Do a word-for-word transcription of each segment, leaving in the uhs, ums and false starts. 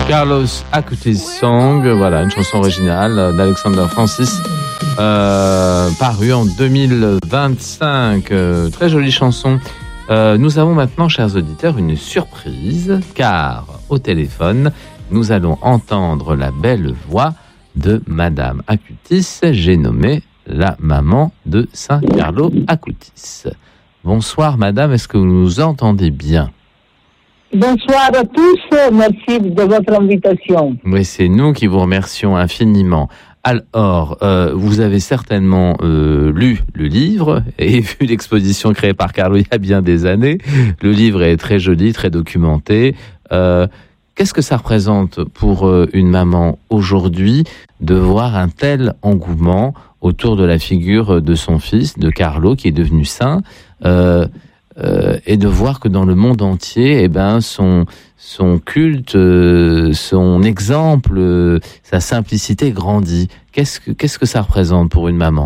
Carlos Acutis Song, voilà, une chanson originale d'Alexander Francis, euh, parue en deux mille vingt-cinq. Euh, très jolie chanson. Euh, nous avons maintenant, chers auditeurs, une surprise, car au téléphone, nous allons entendre la belle voix de Madame Acutis, j'ai nommé la maman de Saint Carlo Acutis. Bonsoir Madame, est-ce que vous nous entendez bien ? Bonsoir à tous, merci de votre invitation. Oui, c'est nous qui vous remercions infiniment. Alors, euh, vous avez certainement euh, lu le livre et vu l'exposition créée par Carlo il y a bien des années. Le livre est très joli, très documenté. Euh, qu'est-ce que ça représente pour euh, une maman aujourd'hui de voir un tel engouement autour de la figure de son fils, de Carlo, qui est devenu saint euh, Euh, et de voir que dans le monde entier, eh ben, son, son culte, euh, son exemple, euh, sa simplicité grandit. Qu'est-ce que, qu'est-ce que ça représente pour une maman ?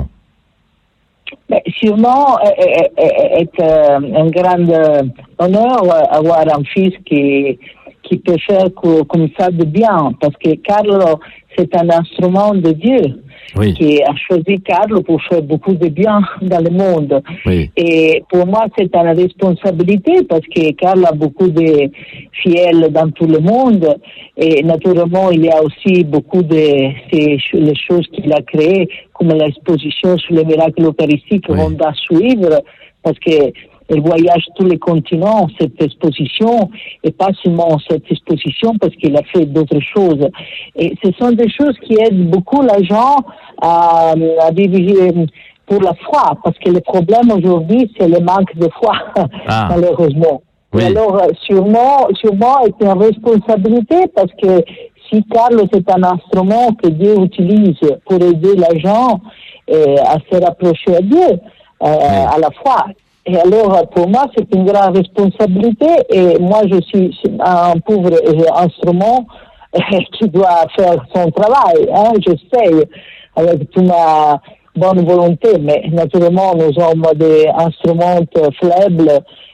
Mais sûrement, est, est, est un grand honneur avoir un fils qui, qui peut faire comme ça de bien, parce que Carlo, c'est un instrument de Dieu. Oui. Qui a choisi Carlo pour faire beaucoup de bien dans le monde. Oui. Et pour moi, c'est une responsabilité parce que Carlo a beaucoup de fidèles dans tout le monde. Et naturellement, il y a aussi beaucoup de ces, les choses qu'il a créées, comme l'exposition sur les miracles eucharistiques qu'on oui. doit suivre, parce que elle voyage tous les continents, cette exposition, et pas seulement cette exposition parce qu'il a fait d'autres choses. Et ce sont des choses qui aident beaucoup les gens à, à vivre pour la foi, parce que le problème aujourd'hui, c'est le manque de foi, ah. malheureusement. Oui. Et alors, sûrement, sûrement, c'est une responsabilité, parce que si Carlo, c'est un instrument que Dieu utilise pour aider les gens euh, à se rapprocher à Dieu, euh, oui. à la foi. Et alors, pour moi, c'est une grande responsabilité. Et moi, je suis un pauvre instrument qui doit faire son travail. Hein, j'essaye avec toute ma bonne volonté. Mais naturellement, nous sommes des instruments faibles.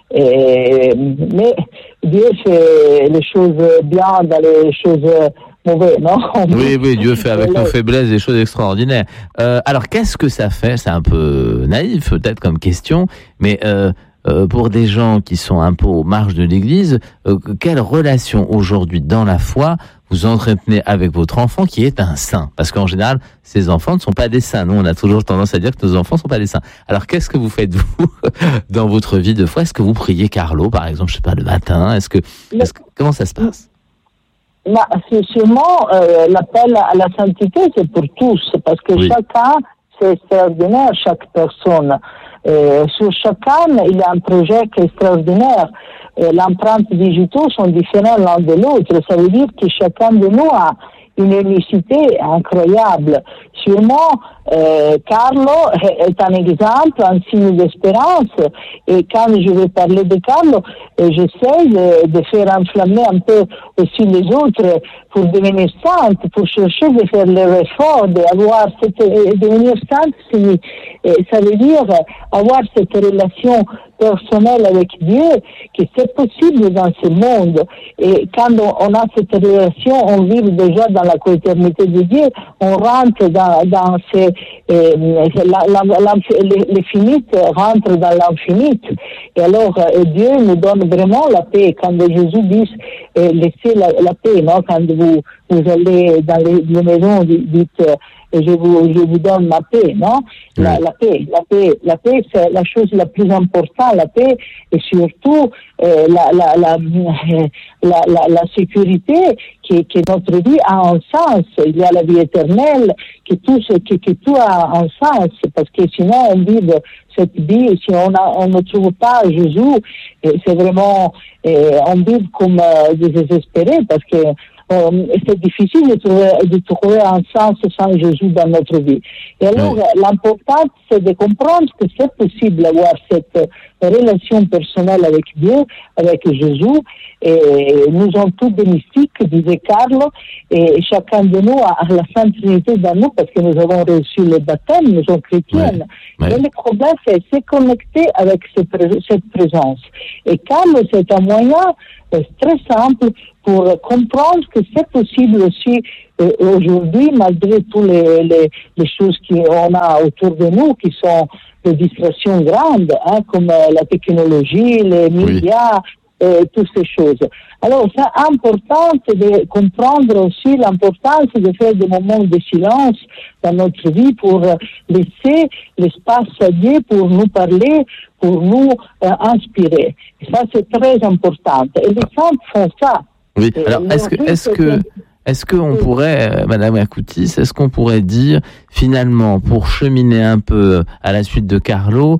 Et, mais Dieu fait les choses bien dans les choses mauvaises, non ? Oui, oui, Dieu fait avec nos faiblesses des choses extraordinaires. Euh, alors, qu'est-ce que ça fait ? C'est un peu naïf, peut-être, comme question, mais euh, euh, pour des gens qui sont un peu aux marges de l'Église, euh, quelle relation aujourd'hui dans la foi vous entretenez avec votre enfant qui est un saint ? Parce qu'en général, ces enfants ne sont pas des saints. Nous, on a toujours tendance à dire que nos enfants ne sont pas des saints. Alors, qu'est-ce que vous faites, vous, dans votre vie de foi ? Est-ce que vous priez Carlo, par exemple, je sais pas, le matin ? Est-ce que, est-ce que comment ça se passe ? Bah, c'est sûrement euh, l'appel à la sainteté, c'est pour tous, parce que oui. chacun, c'est extraordinaire, chaque personne. Euh, sur chacun, il y a un projet qui est extraordinaire. Euh, l'empreinte digitale sont différentes l'un de l'autre. Ça veut dire que chacun de nous a une unicité incroyable. Sûrement, euh, Carlo est un exemple, un signe d'espérance. Et quand je vais parler de Carlo, j'essaie de, de faire enflammer un peu aussi les autres pour devenir sainte, pour chercher de faire leur effort, d'avoir cette, devenir sainte, ça veut dire avoir cette relation personnelle avec Dieu, que c'est possible dans ce monde. Et quand on, on a cette relation, on vit déjà dans la co-éternité de Dieu, on rentre dans, dans ces, euh, la, la, la, l'infinite rentre dans l'infinite. Et alors, euh, Dieu nous donne vraiment la paix. Quand Jésus dit, euh, laissez la, la paix, non? Quand vous, vous allez dans les, les maisons, dites, euh, je vous, je vous donne ma paix, non? La, la paix, la paix, la paix, c'est la chose la plus importante, la paix, et surtout, euh, la, la, la, la, la, la sécurité, que, que notre vie a un sens. Il y a la vie éternelle, que tout, que, que tout a un sens, parce que sinon, on vit cette vie, si on, a, on ne trouve pas Jésus, c'est vraiment, on vit comme euh, désespéré, parce que Euh, c'est difficile de trouver, de trouver un sens sans Jésus dans notre vie. Et alors, oui. l'important, c'est de comprendre que c'est possible d'avoir cette relation personnelle avec Dieu, avec Jésus. Et nous sommes tous des mystiques, disait Carlo, et chacun de nous a la Sainte Trinité dans nous parce que nous avons reçu le baptême, nous sommes chrétiennes. Oui. Oui. Mais le problème, c'est de se connecter avec cette présence. Et Carlo, c'est un moyen très simple pour comprendre que c'est possible aussi euh, aujourd'hui, malgré toutes les, les, les choses qu'on a autour de nous, qui sont des distractions grandes, hein, comme euh, la technologie, les médias, oui. Et toutes ces choses. Alors, c'est important de comprendre aussi l'importance de faire des moments de silence dans notre vie pour laisser l'espace à Dieu pour nous parler, pour nous euh, inspirer. Et ça, c'est très important. Et les saints font ça. Oui, alors est-ce que, est-ce que, est-ce qu'on pourrait, Madame Akoutis, est-ce qu'on pourrait dire, finalement, pour cheminer un peu à la suite de Carlo,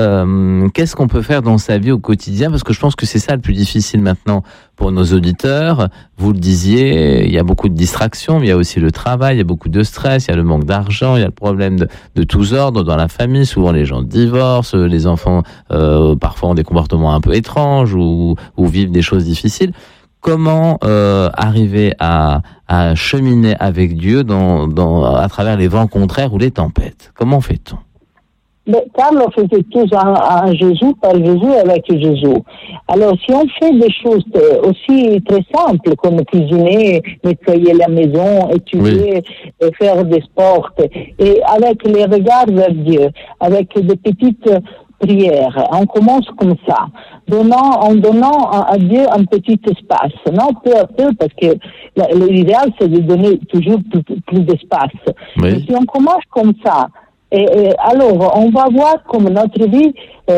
Euh, qu'est-ce qu'on peut faire dans sa vie au quotidien? Parce que je pense que c'est ça le plus difficile maintenant pour nos auditeurs. Vous le disiez, il y a beaucoup de distractions, mais il y a aussi le travail, il y a beaucoup de stress, il y a le manque d'argent, il y a le problème de, de tous ordres dans la famille. Souvent, les gens divorcent, les enfants euh, parfois ont des comportements un peu étranges ou, ou vivent des choses difficiles. Comment euh, arriver à, à cheminer avec Dieu dans, dans, à travers les vents contraires ou les tempêtes? Comment fait-on? Mais Carlo faisait tout en, en Jésus, par Jésus, avec Jésus. Alors, si on fait des choses aussi très simples, comme cuisiner, nettoyer la maison, étudier, oui. faire des sports, et avec les regards vers Dieu, avec des petites prières, on commence comme ça, donnant, en donnant à Dieu un petit espace, non, peu à peu, parce que l'idéal, c'est de donner toujours plus, plus d'espace. Oui. Mais si on commence comme ça, Et, et alors, on va voir comme notre vie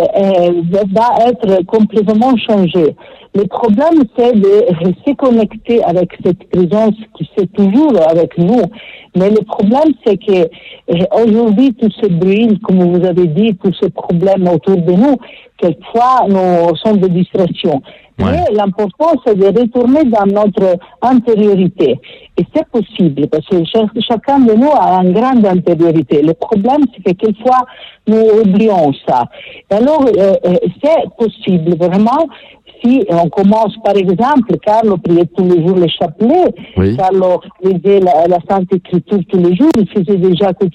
euh, va être complètement changée. Le problème, c'est de se connecter avec cette présence qui est toujours avec nous. Mais le problème, c'est que aujourd'hui, tout ce bruit, comme vous avez dit, tous ces problèmes autour de nous, quelquefois, nous sont des distractions. Ouais. Mais l'important, c'est de retourner dans notre intériorité. Et c'est possible, parce que chacun de nous a une grande intériorité. Le problème, c'est que quelquefois, nous oublions ça. Et alors, euh, c'est possible, vraiment, si on commence, par exemple, Carlo priait tous les jours les chapelets, oui. Carlo lisait la, la Sainte Écriture tous les jours, il faisait des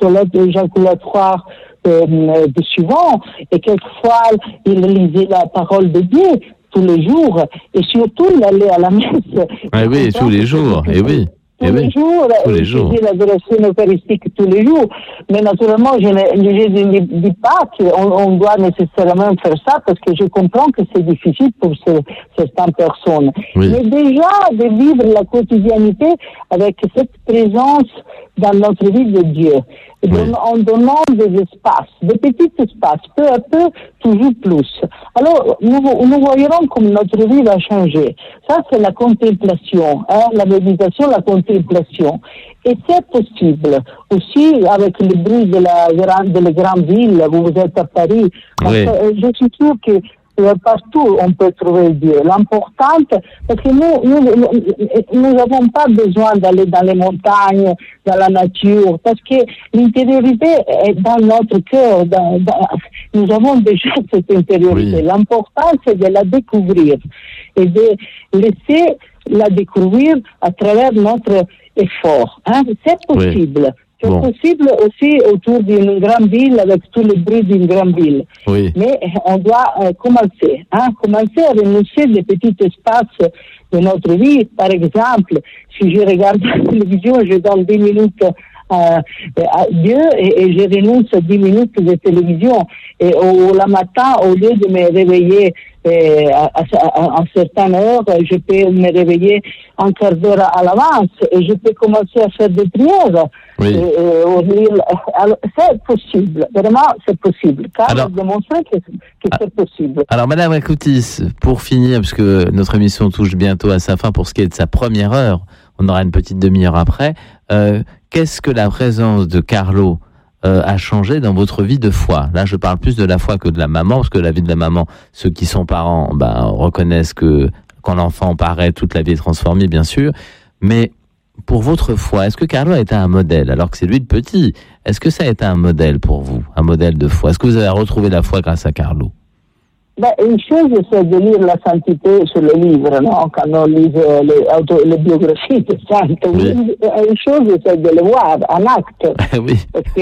éjaculatoire euh, de suivant, et quelquefois, il lisait la parole de Dieu tous les jours, et surtout, il allait à la messe. Ah oui, tous les jours, et oui. Tous les jours, tous les jours. Je dis l'adoration eucharistique tous les jours. Mais naturellement, je ne dis pas qu'on on doit nécessairement faire ça parce que je comprends que c'est difficile pour ce, certaines personnes. Oui. Mais déjà, de vivre la quotidiennité avec cette présence dans notre vie de Dieu. Oui. En donnant des espaces, des petits espaces, peu à peu, toujours plus. Alors, nous, nous voyons comme notre vie va changer. Ça, c'est la contemplation, hein, la méditation, la contemplation. Et c'est possible. Aussi, avec le bruit de la, de la grande ville, vous êtes à Paris, oui. Je suis sûre que partout on peut trouver Dieu. L'important, parce que nous, nous, nous n'avons pas besoin d'aller dans les montagnes, dans la nature, parce que l'intériorité est dans notre cœur. Dans, dans, nous avons déjà cette intériorité. Oui. L'important, c'est de la découvrir et de laisser la découvrir à travers notre effort. Hein? C'est possible. Oui. C'est bon. Possible aussi autour d'une grande ville, avec tous les bruits d'une grande ville. Oui. Mais on doit euh, commencer, hein, commencer à renoncer des petits espaces de notre vie. Par exemple, si je regarde la télévision, je donne dix minutes euh, à Dieu et, et je renonce à dix minutes de télévision. Et au, le matin, au lieu de me réveiller euh, à, à, à une certaine heure, je peux me réveiller un quart d'heure à l'avance et je peux commencer à faire des prières. Oui. Et, et, alors, c'est possible, vraiment c'est possible, car alors, démontrer que, que c'est possible. Alors Madame Akoutis, pour finir, puisque notre émission touche bientôt à sa fin pour ce qui est de sa première heure, on aura une petite demi-heure après, euh, qu'est-ce que la présence de Carlo euh, a changé dans votre vie de foi? Là je parle plus de la foi que de la maman, parce que la vie de la maman, ceux qui sont parents ben, reconnaissent que quand l'enfant paraît, toute la vie est transformée bien sûr, mais pour votre foi, est-ce que Carlo a été un modèle, alors que c'est lui le petit? Est-ce que ça a été un modèle pour vous, un modèle de foi? Est-ce que vous avez retrouvé la foi grâce à Carlo? Ben, une chose, c'est de lire la sainteté sur les livres, non? Quand on lit les, auto, les biographies de saints. Oui. Une chose, c'est de le voir en acte. Oui. Parce que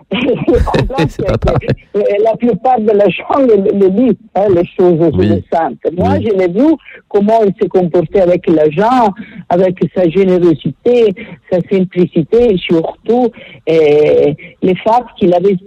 Le problème, c'est que la plupart de la gens le, le lisent, hein, les choses oui. saintes. Moi, oui. je l'ai vu comment il s'est comporté avec l'argent, avec sa générosité, sa simplicité, surtout et le fait qu'il avait